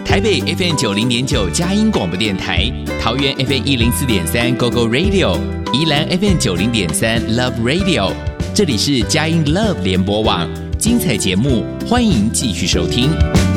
台北 FM 90.9佳音广播电台，桃园 FM 104.3 GoGo Radio， 宜兰 FM 90.3 Love Radio， 这里是佳音 Love 联播网，精彩节目欢迎继续收听。